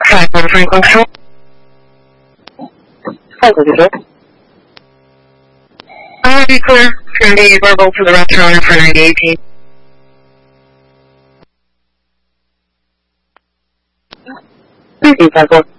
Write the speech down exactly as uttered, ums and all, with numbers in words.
five one Franklin Control. Franklin Control. Uh, be clear. It's going to be verbal to the restaurant for ninety eighteen. nineteen five one.